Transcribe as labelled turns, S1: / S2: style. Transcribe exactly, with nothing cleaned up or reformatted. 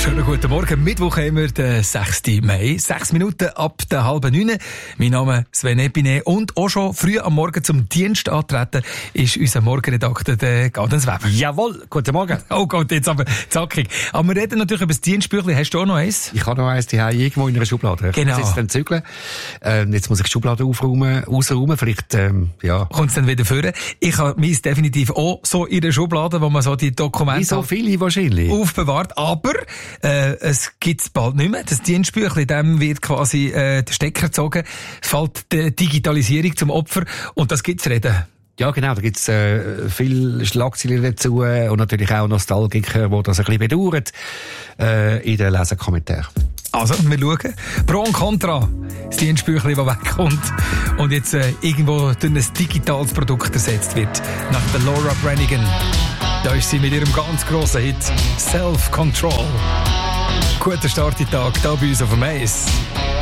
S1: Schönen guten Morgen. Mittwoch haben wir den sechsten Mai. Sechs Minuten ab der halben neun. Mein Name ist Sven Epine. Und auch schon früh am Morgen zum Dienst antreten ist unser Morgenredakteur, der Gadens Weber.
S2: Jawohl, guten Morgen.
S1: Oh Gott, jetzt aber zackig. Aber wir reden natürlich über das Dienstbüchlein. Hast du auch noch eins?
S2: Ich habe noch eins die irgendwo in einer Schublade. Ich
S1: genau.
S2: muss jetzt dann zügeln. Ähm, jetzt muss ich die Schublade aufräumen, ausräumen. Vielleicht, ähm, ja.
S1: Kommt es dann wieder vor. Ich habe meins definitiv auch so in der Schublade, wo man so die Dokumente...
S2: Wie so viele wahrscheinlich.
S1: Aufbewahrt. Aber äh, es gibt's bald nicht mehr. Das Dienstbüchlein, dem wird quasi äh, der Stecker gezogen. Es fällt die Digitalisierung zum Opfer. Und das gibt's reden.
S2: Ja, genau, da gibt's äh, viele Schlagzeilen dazu äh, und natürlich auch Nostalgiker, die das ein bisschen bedauern äh, in den Leserkommentaren.
S1: Also, wir schauen. Pro und Contra. Das Dienstbüchlein, das wegkommt und jetzt äh, irgendwo durch ein digitales Produkt ersetzt wird. Nach der Laura Branigan. Da ist sie mit ihrem ganz grossen Hit Self-Control. Guter Start in den Tag, hier bei uns auf dem Eis.